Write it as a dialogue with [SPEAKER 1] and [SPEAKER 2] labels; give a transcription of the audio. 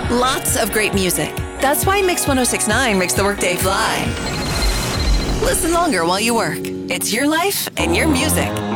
[SPEAKER 1] Lots of great music. That's why Mix 1069 makes the workday fly. Listen longer while you work. It's your life and your music.